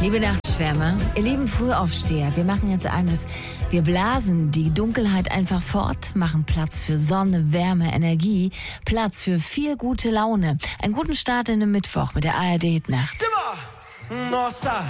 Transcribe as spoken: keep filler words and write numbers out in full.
Liebe Nachtschwärmer, ihr lieben Frühaufsteher, wir machen jetzt eines. Wir blasen die Dunkelheit einfach fort, machen Platz für Sonne, Wärme, Energie, Platz für viel gute Laune. Einen guten Start in den Mittwoch mit der A R D Hitnacht. Nossa!